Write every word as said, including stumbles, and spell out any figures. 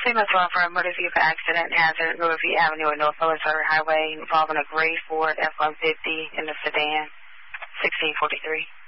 Famous one for a motor vehicle accident hazard, Riverview Avenue and North Military Highway involving a gray Ford F one fifty in the sedan, sixteen forty-three.